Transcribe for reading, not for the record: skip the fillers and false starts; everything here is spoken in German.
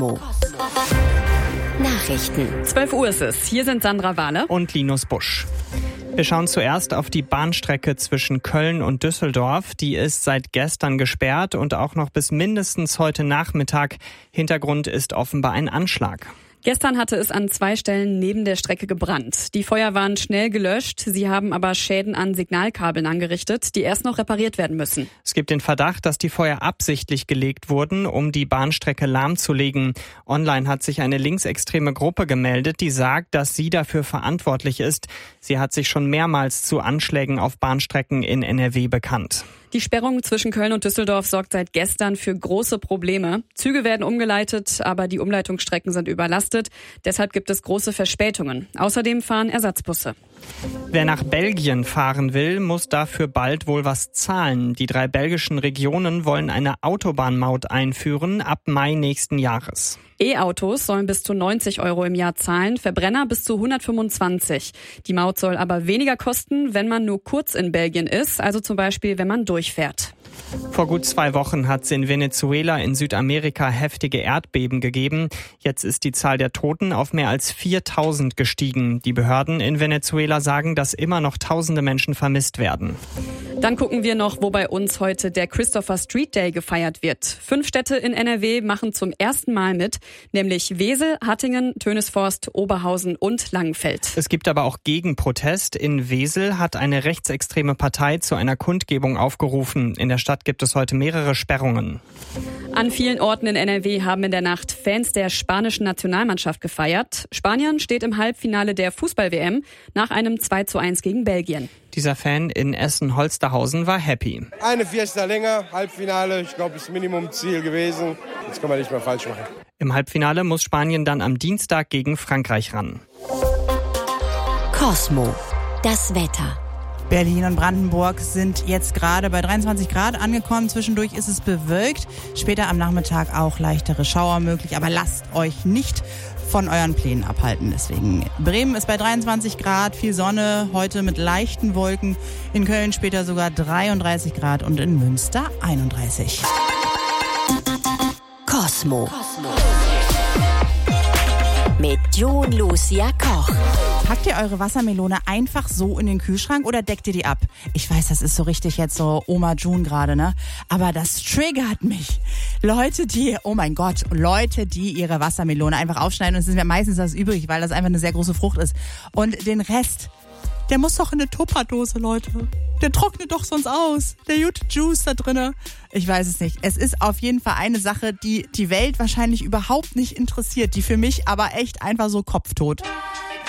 Nachrichten. 12 Uhr ist es. Hier sind Sandra Wahle und Linus Busch. Wir schauen zuerst auf die Bahnstrecke zwischen Köln und Düsseldorf. Die ist seit gestern gesperrt und auch noch bis mindestens heute Nachmittag. Hintergrund ist offenbar ein Anschlag. Gestern hatte es an 2 Stellen neben der Strecke gebrannt. Die Feuer waren schnell gelöscht, sie haben aber Schäden an Signalkabeln angerichtet, die erst noch repariert werden müssen. Es gibt den Verdacht, dass die Feuer absichtlich gelegt wurden, um die Bahnstrecke lahmzulegen. Online hat sich eine linksextreme Gruppe gemeldet, die sagt, dass sie dafür verantwortlich ist. Sie hat sich schon mehrmals zu Anschlägen auf Bahnstrecken in NRW bekannt. Die Sperrung zwischen Köln und Düsseldorf sorgt seit gestern für große Probleme. Züge werden umgeleitet, aber die Umleitungsstrecken sind überlastet. Deshalb gibt es große Verspätungen. Außerdem fahren Ersatzbusse. Wer nach Belgien fahren will, muss dafür bald wohl was zahlen. Die 3 belgischen Regionen wollen eine Autobahnmaut einführen ab Mai nächsten Jahres. E-Autos sollen bis zu 90 € im Jahr zahlen, Verbrenner bis zu 125. Die Maut soll aber weniger kosten, wenn man nur kurz in Belgien ist, also zum Beispiel, wenn man durchfährt. Vor gut 2 Wochen hat es in Venezuela in Südamerika heftige Erdbeben gegeben. Jetzt ist die Zahl der Toten auf mehr als 4.000 gestiegen. Die Behörden in Venezuela sagen, dass immer noch tausende Menschen vermisst werden. Dann gucken wir noch, wo bei uns heute der Christopher Street Day gefeiert wird. 5 Städte in NRW machen zum ersten Mal mit, nämlich Wesel, Hattingen, Tönisvorst, Oberhausen und Langenfeld. Es gibt aber auch Gegenprotest. In Wesel hat eine rechtsextreme Partei zu einer Kundgebung aufgerufen. In der Stadt gibt es heute mehrere Sperrungen. An vielen Orten in NRW haben in der Nacht Fans der spanischen Nationalmannschaft gefeiert. Spanien steht im Halbfinale der Fußball-WM nach einem 2:1 gegen Belgien. Dieser Fan in Essen-Holsterhausen war happy. Eine Fiesta länger, Halbfinale, ich glaube, ist Minimumziel gewesen. Jetzt kann man nicht mehr falsch machen. Im Halbfinale muss Spanien dann am Dienstag gegen Frankreich ran. Cosmo, das Wetter. Berlin und Brandenburg sind jetzt gerade bei 23 Grad angekommen. Zwischendurch ist es bewölkt. Später am Nachmittag auch leichtere Schauer möglich. Aber lasst euch nicht von euren Plänen abhalten. Deswegen Bremen ist bei 23 Grad, viel Sonne, heute mit leichten Wolken. In Köln später sogar 33 Grad und in Münster 31. Cosmo. Mit June Lucia Koch. Packt ihr eure Wassermelone einfach so in den Kühlschrank oder deckt ihr die ab? Ich weiß, das ist so richtig jetzt so Oma June gerade, ne? Aber das triggert mich. Leute, die ihre Wassermelone einfach aufschneiden, und es ist ja meistens das übrig, weil das einfach eine sehr große Frucht ist. Und den Rest, der muss doch in eine Tupperdose, Leute. Der trocknet doch sonst aus. Der gute Juice da drinne. Ich weiß es nicht. Es ist auf jeden Fall eine Sache, die die Welt wahrscheinlich überhaupt nicht interessiert, die für mich aber echt einfach so kopftot.